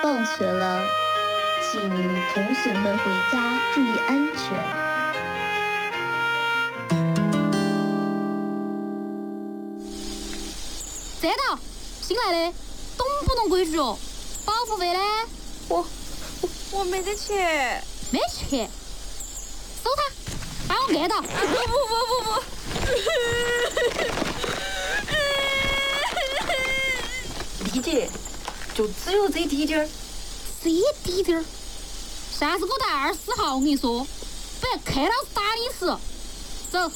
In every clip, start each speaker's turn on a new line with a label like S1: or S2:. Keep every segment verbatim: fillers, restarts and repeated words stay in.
S1: 放学了，请同学们回家注意安全。
S2: 站到！新来的，懂不懂规矩哦？保护费呢？
S3: 我我我没得钱。
S2: 没钱？搜他，把我按到！
S3: 不不不不不！理解，就只有这滴点儿。
S2: 这滴点儿？下次给我带二十号，我跟你说，不然看老师打你一次。走。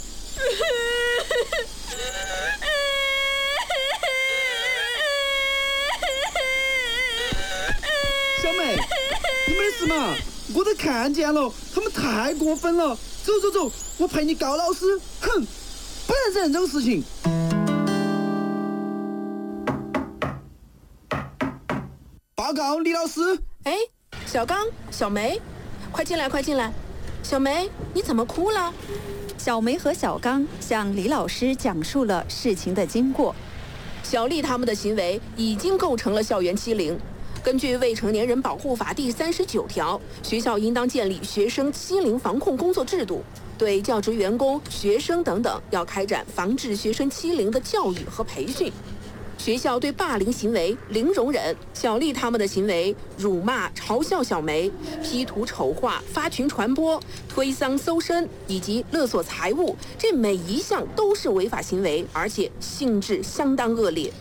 S4: 小妹，你没事嘛？我都看见了，他们太过分了。走走走，我陪你告老师。哼，不能忍这种事情。报告李老师。
S3: 哎，小刚、小梅，快进来，快进来。小梅，你怎么哭了？
S5: 小梅和小刚向李老师讲述了事情的经过。
S3: 小丽他们的行为已经构成了校园欺凌。根据《未成年人保护法》第三十九条，学校应当建立学生欺凌防控工作制度，对教职员工、学生等等要开展防治学生欺凌的教育和培训。学校对霸凌行为零容忍。小丽他们的行为辱骂、嘲笑小梅、P 图丑化、发群传播、推搡搜身以及勒索财物，这每一项都是违法行为，而且性质相当恶劣。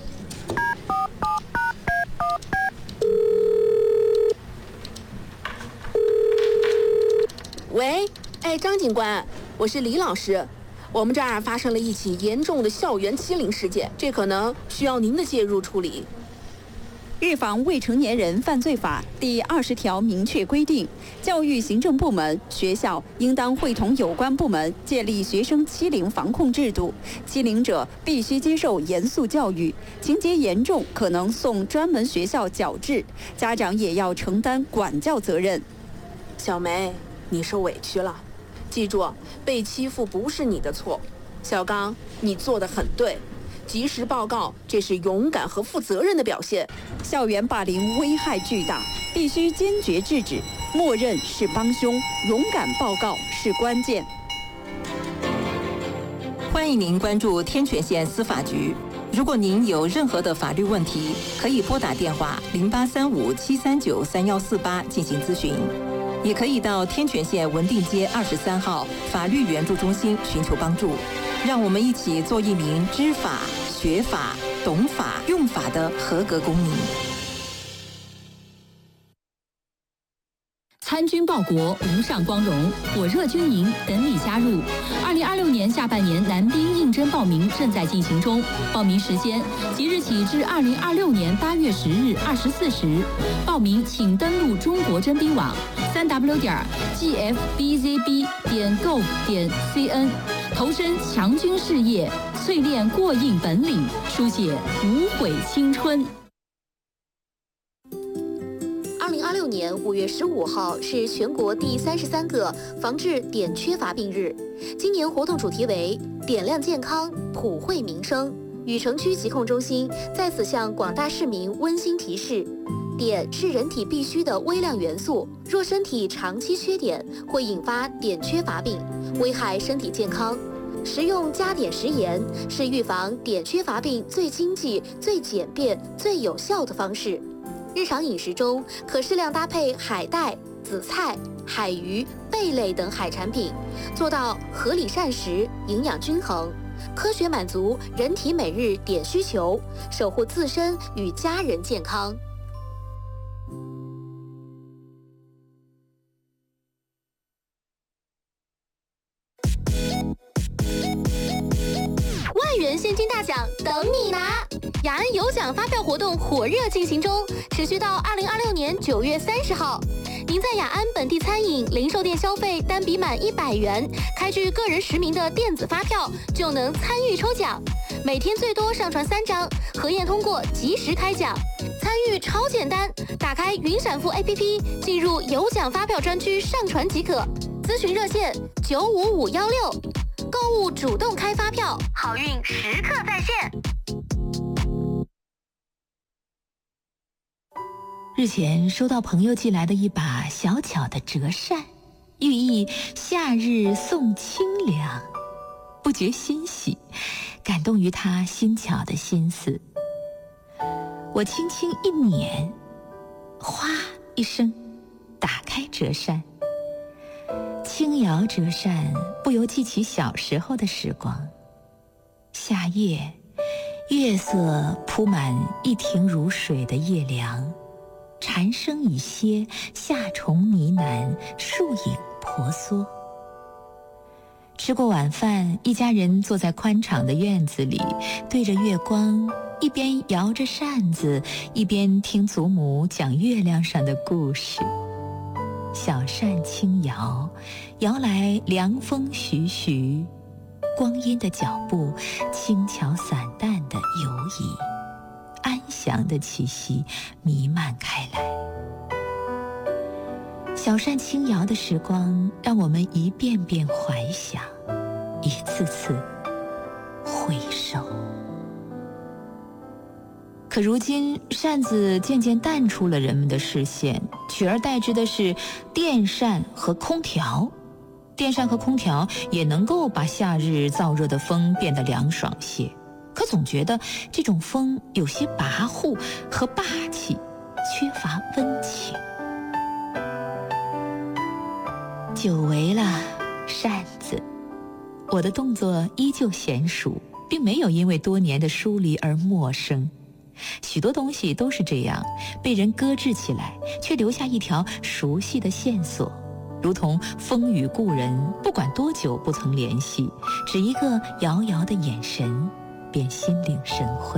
S3: 喂，哎，张警官，我是李老师。我们这儿发生了一起严重的校园欺凌事件，这可能需要您的介入处理。
S5: 预防未成年人犯罪法第二十条明确规定，教育行政部门、学校应当会同有关部门建立学生欺凌防控制度，欺凌者必须接受严肃教育，情节严重可能送专门学校矫治，家长也要承担管教责任。
S3: 小梅，你受委屈了，记住，被欺负不是你的错。小刚，你做得很对，及时报告，这是勇敢和负责任的表现。
S5: 校园霸凌危害巨大，必须坚决制止，默认是帮凶，勇敢报告是关键。
S6: 欢迎您关注天泉县司法局。如果您有任何的法律问题，可以拨打电话零八三五七三九三幺四八进行咨询。也可以到天泉县文定街二十三号法律援助中心寻求帮助。让我们一起做一名知法、学法、懂法、用法的合格公民。
S7: 参军报国，无上光荣，火热军营等你加入。二零二六年下半年男兵应征报名正在进行中，报名时间即日起至二零二六年八月十日二十四时。报名请登录中国征兵网三 w 点 g f b z b 点 gov 点 c n， 投身强军事业，淬炼过硬本领，书写无悔青春。
S8: 二零二六年五月十五号是全国第三十三个防治碘缺乏病日。今年活动主题为“点亮健康，普惠民生”。禹城区疾控中心在此向广大市民温馨提示：碘是人体必需的微量元素，若身体长期缺碘，会引发碘缺乏病，危害身体健康。食用加碘食盐是预防碘缺乏病最经济、最简便、最有效的方式。日常饮食中可适量搭配海带、紫菜、海鱼、贝类等海产品，做到合理膳食、营养均衡，科学满足人体每日碘需求，守护自身与家人健康。
S9: 万元现金大奖等你拿！雅安有奖发票活动火热进行中，持续到二零二六年九月三十号。您在雅安本地餐饮、零售店消费单笔满一百元，开具个人实名的电子发票，就能参与抽奖。每天最多上传三张，核验通过及时开奖。参与超简单，打开云闪付 A P P， 进入有奖发票专区上传即可。咨询热线九五五幺六。购物主动开发票，好运时刻在线。
S10: 日前收到朋友寄来的一把小巧的折扇，寓意夏日送清凉，不觉欣喜，感动于他新巧的心思。我轻轻一捻，哗一声，打开折扇，轻摇折扇，不由记起小时候的时光。夏夜，月色铺满一庭如水的夜凉，蝉声已歇，夏虫呢喃，树影婆娑。吃过晚饭，一家人坐在宽敞的院子里，对着月光，一边摇着扇子，一边听祖母讲月亮上的故事。小扇轻摇，摇来凉风徐徐，光阴的脚步轻巧散淡的游移，安详的气息弥漫开来。小扇轻摇的时光，让我们一遍遍怀想，一次次回首。可如今，扇子渐渐淡出了人们的视线，取而代之的是电扇和空调。电扇和空调也能够把夏日燥热的风变得凉爽些，可总觉得这种风有些跋扈和霸气，缺乏温情。久违了扇子，我的动作依旧娴熟，并没有因为多年的疏离而陌生。许多东西都是这样，被人搁置起来，却留下一条熟悉的线索，如同风雨故人，不管多久不曾联系，只一个遥遥的眼神，便心领神会。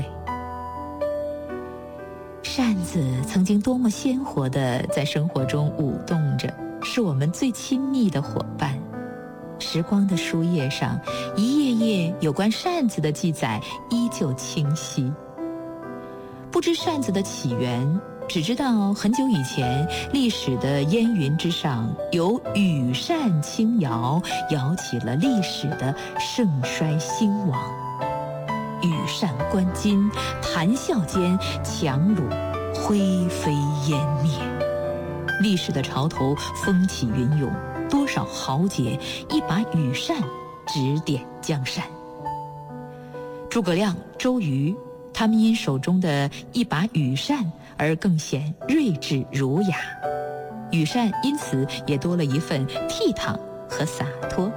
S10: 扇子曾经多么鲜活地在生活中舞动着，是我们最亲密的伙伴。时光的书页上，一页页有关扇子的记载依旧清晰。不知扇子的起源，只知道很久以前，历史的烟云之上，由羽扇轻摇，摇起了历史的盛衰兴亡。羽扇纶巾，谈笑间，樯橹灰飞烟灭。历史的潮头风起云涌，多少豪杰一把羽扇指点江山。诸葛亮、周瑜，他们因手中的一把羽扇而更显睿智儒雅，羽扇因此也多了一份倜傥和洒脱。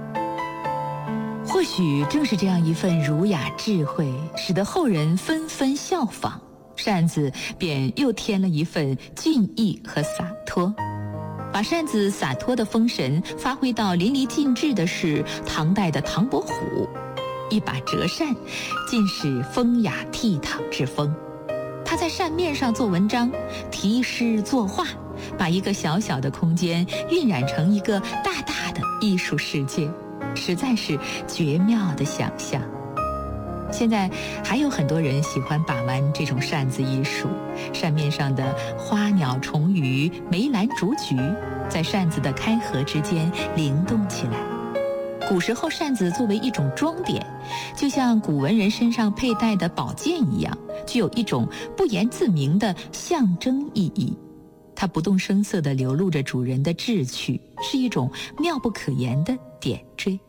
S10: 或许正是这样一份儒雅智慧，使得后人纷纷效仿，扇子便又添了一份俊逸和洒脱。把扇子洒脱的风神发挥到淋漓尽致的是唐代的唐伯虎，一把折扇尽是风雅倜傥之风。他在扇面上做文章，题诗作画，把一个小小的空间晕染成一个大大的艺术世界，实在是绝妙的想象。现在还有很多人喜欢把玩这种扇子艺术，扇面上的花鸟虫鱼、梅兰竹菊，在扇子的开合之间灵动起来。古时候扇子作为一种装点，就像古文人身上佩戴的宝剑一样，具有一种不言自明的象征意义。它不动声色地流露着主人的志趣，是一种妙不可言的点缀。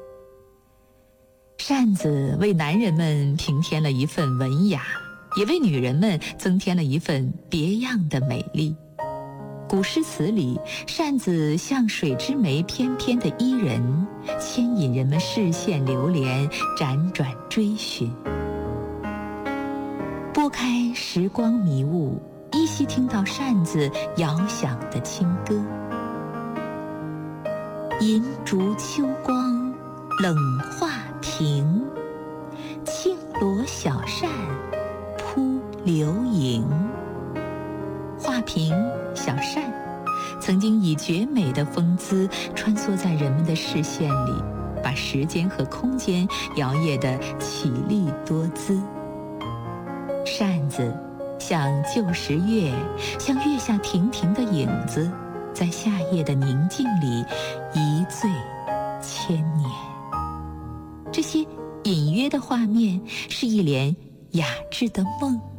S10: 扇子为男人们平添了一份文雅，也为女人们增添了一份别样的美丽。古诗词里，扇子像水之湄翩翩的伊人，牵引人们视线流连，辗转追寻。拨开时光迷雾，依稀听到扇子遥响的清歌。银烛秋光，冷画屏，轻罗小扇扑流萤。画屏、小扇曾经以绝美的风姿穿梭在人们的视线里，把时间和空间摇曳得绮丽多姿。扇子像旧时月，像月下亭亭的影子，在夏夜的宁静里一醉千年。这些隐约的画面，是一帘雅致的梦。